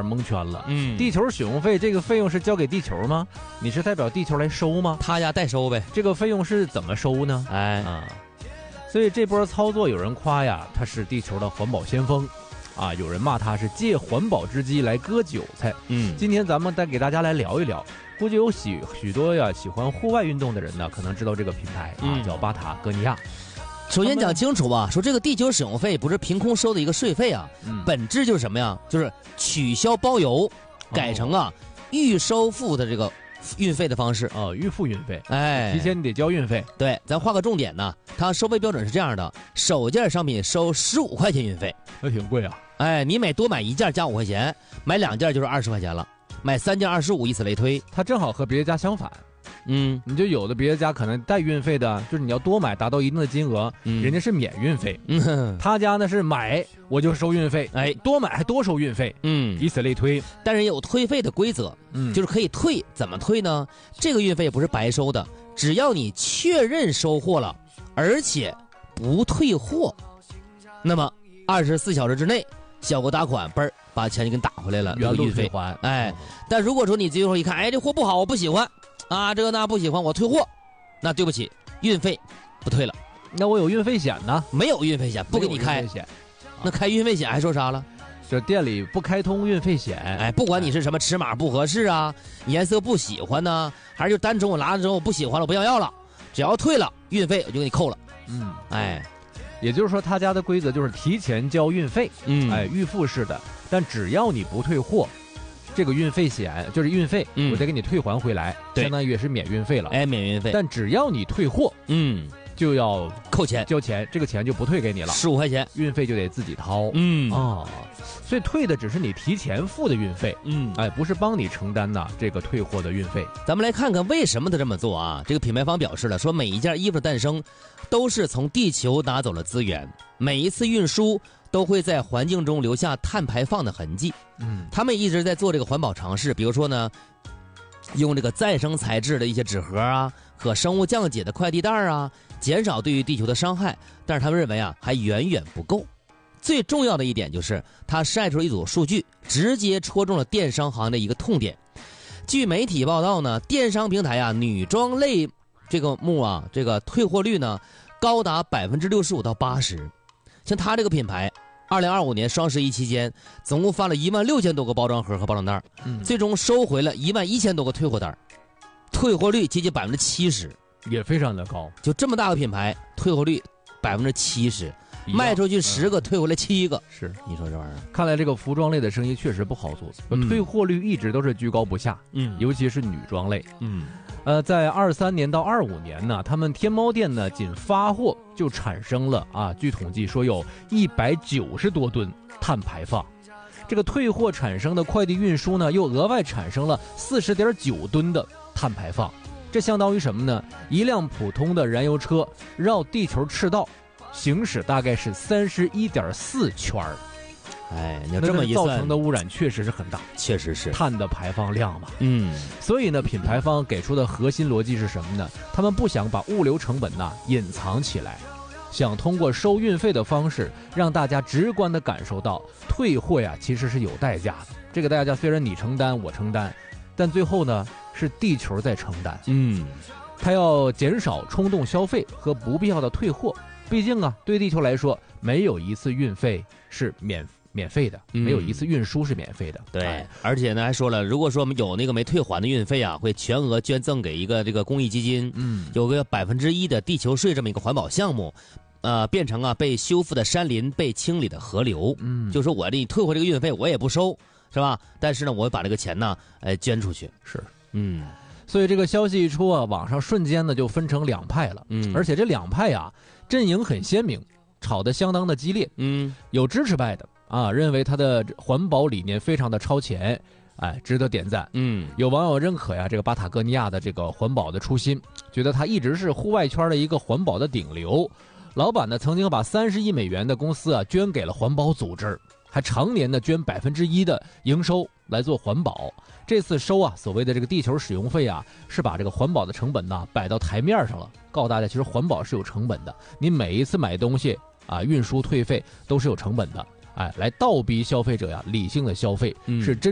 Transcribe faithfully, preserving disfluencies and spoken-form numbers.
点蒙圈了。 嗯， 地球使用费这个费用是交给地球吗？你是代表地球来收吗？ 他家代收呗。 这个费用是怎么收呢？ 哎啊，所以这波操作有人夸呀，他是地球的环保先锋。啊，有人骂他是借环保之机来割韭菜。 嗯， 今天咱们再给大家来聊一聊，估计有许许多呀喜欢户外运动的人呢，可能知道这个品牌啊， 嗯、 叫巴塔哥尼亚。 首先讲清楚啊，说这个地球使用费不是凭空收的一个税费啊， 嗯、 本质就是什么呀？就是取消包邮，改成啊、哦、预收付的这个运费的方式哦，预付运费， 哎， 提前你得交运费。 对，咱画个重点呢，它收费标准是这样的：首件商品收十五块钱运费， 那挺贵啊。 哎，你每多买一件加五块钱，买两件就是二十块钱了，买三件二十五，以此类推。 它正好和别家相反。 嗯， 你就有的别家可能带运费的，就是你要多买达到一定的金额，嗯、人家是免运费。嗯，他家呢是买我就收运费，哎，多买还多收运费。嗯，以此类推。 但是有退费的规则，嗯，就是可以退，怎么退呢？这个运费不是白收的，只要你确认收货了，而且不退货，那么二十四小时之内，小额打款，嘣儿把钱就给你打回来了， 原路运费还。 哎，但如果说你最后一看，哎，这货不好，我不喜欢。啊，这个那不喜欢，我退货，那对不起，运费不退了。 那我有运费险呢？ 没有运费险，不给你开。那开运费险还说啥了？ 这店里不开通运费险， 哎，不管你是什么尺码不合适啊，颜色不喜欢呢，还是就单纯我拿了之后我不喜欢了，我不想要了，只要退了运费我就给你扣了。 嗯， 哎， 也就是说他家的规则就是提前交运费，嗯，哎，预付式的，但只要你不退货。这个运费险就是运费，嗯、我再给你退还回来，相当于也是免运费了。 哎，免运费。 但只要你退货， 嗯， 就要扣钱交钱，这个钱就不退给你了， 十五块钱， 运费就得自己掏。 嗯哦，所以退的只是你提前付的运费，嗯，哎，不是帮你承担呐这个退货的运费。 咱们来看看为什么他这么做啊？这个品牌方表示了，说每一件衣服的诞生都是从地球拿走了资源，每一次运输都会在环境中留下碳排放的痕迹。嗯，他们一直在做这个环保尝试，比如说呢，用这个再生材质的一些纸盒啊，和生物降解的快递袋啊，减少对于地球的伤害。但是他们认为啊，还远远不够。最重要的一点就是，他晒出了一组数据，直接戳中了电商行业的一个痛点。据媒体报道呢，电商平台啊，女装类这个目啊，这个退货率呢，高达百分之六十五到八十。像他这个品牌，二零二五年双十一期间，总共发了一万六千多个包装盒和包装袋，嗯，最终收回了一万一千多个退货单，退货率接近百分之七十， 也非常的高。 就这么大个品牌，退货率百分之七十，卖出去十个，嗯、退回来七个， 是你说这玩意儿？ 看来这个服装类的生意确实不好做，嗯、退货率一直都是居高不下，嗯，尤其是女装类，嗯。呃，在二三年到二五年呢，他们天猫店呢仅发货就产生了啊，据统计说有一百九十多吨碳排放。这个退货产生的快递运输呢，又额外产生了四十点九吨的碳排放。这相当于什么呢？一辆普通的燃油车绕地球赤道行驶大概是三十一点四圈儿。 哎，你要这么一算，造成的污染确实是很大， 确实是碳的排放量嘛。 嗯， 所以呢，品牌方给出的核心逻辑是什么呢？他们不想把物流成本呐隐藏起来，想通过收运费的方式，让大家直观的感受到退货呀其实是有代价的。这个代价虽然你承担，我承担，但最后呢是地球在承担。嗯，他要减少冲动消费和不必要的退货。毕竟啊，对地球来说，没有一次运费是免费。免费的，没有一次运输是免费的。 嗯、对、哎，而且呢还说了，如果说我们有那个没退还的运费啊，会全额捐赠给一个这个公益基金，嗯，有个百分之一的地球税这么一个环保项目，呃，变成啊被修复的山林、被清理的河流，嗯，就说我这退回这个运费我也不收，是吧？但是呢，我把这个钱呢，呃，捐出去。 是， 嗯， 所以这个消息一出啊，网上瞬间呢就分成两派了，嗯，而且这两派啊阵营很鲜明，吵得相当的激烈，嗯，有支持派的。啊，认为他的环保理念非常的超前，哎，值得点赞。嗯，有网友认可呀，这个巴塔哥尼亚的这个环保的初心，觉得他一直是户外圈的一个环保的顶流。老板呢，曾经把三十亿美元的公司啊捐给了环保组织，还常年的捐百分之一的营收来做环保。这次收啊，所谓的这个地球使用费啊，是把这个环保的成本呢摆到台面上了，告诉大家，其实环保是有成本的，你每一次买东西啊，运输退费都是有成本的。哎，来倒逼消费者呀，理性的消费，是真。